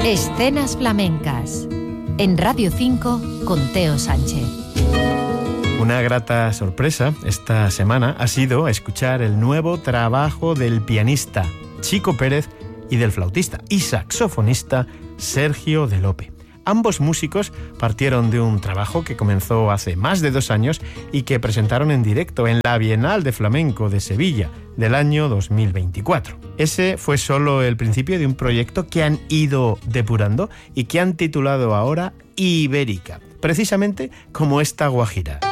Escenas flamencas en Radio 5 con Teo Sánchez. Una grata sorpresa esta semana ha sido escuchar el nuevo trabajo del pianista Chico Pérez y del flautista y saxofonista Sergio de Lope. Ambos músicos partieron de un trabajo que comenzó hace más de 2 años y que presentaron en directo en la Bienal de Flamenco de Sevilla del año 2024. Ese fue solo el principio de un proyecto que han ido depurando y que han titulado ahora Ibérica, precisamente como esta guajira.